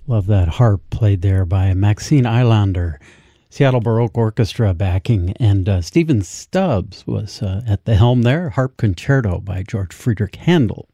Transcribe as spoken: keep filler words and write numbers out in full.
Love that harp played there by Maxine Eilander, Seattle Baroque Orchestra backing, and uh, Stephen Stubbs was uh, at the helm there, Harp Concerto by George Friedrich Handel.